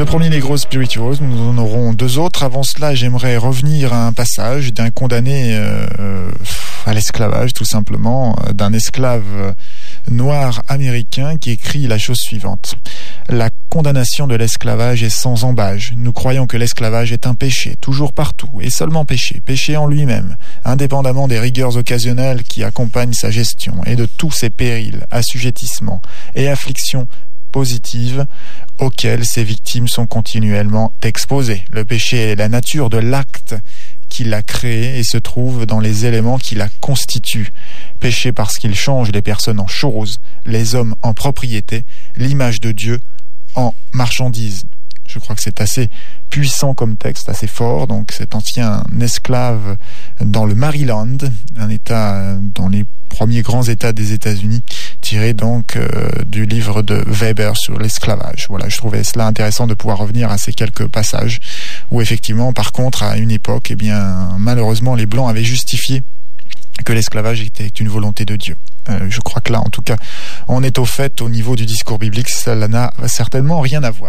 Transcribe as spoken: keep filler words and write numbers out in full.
deux premiers Negro Spirituals, nous en aurons deux autres. Avant cela, j'aimerais revenir à un passage d'un condamné euh, à l'esclavage, tout simplement, d'un esclave noir américain qui écrit la chose suivante. La condamnation de l'esclavage est sans embâge. Nous croyons que l'esclavage est un péché, toujours partout, et seulement péché, péché en lui-même, indépendamment des rigueurs occasionnelles qui accompagnent sa gestion, et de tous ses périls, assujettissements et afflictions positives auxquelles ses victimes sont continuellement exposées. Le péché est la nature de l'acte qui l'a créé et se trouve dans les éléments qui la constituent. Péché parce qu'il change les personnes en choses, les hommes en propriété, l'image de Dieu en marchandise. Je crois que c'est assez puissant comme texte, assez fort. Donc cet ancien esclave dans le Maryland, un état dans les premiers grands états des États-Unis, tiré donc euh, du livre de Weber sur l'esclavage. Voilà, je trouvais cela intéressant de pouvoir revenir à ces quelques passages où effectivement, par contre, à une époque, eh bien, malheureusement, les Blancs avaient justifié que l'esclavage était une volonté de Dieu. Euh, je crois que là, en tout cas, on est au fait au niveau du discours biblique, ça n'a certainement rien à voir.